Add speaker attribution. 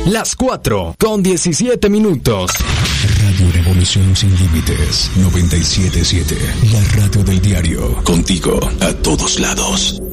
Speaker 1: Las 4:17.
Speaker 2: Radio Revolución Sin Límites 97.7. La radio del diario. Contigo a todos lados.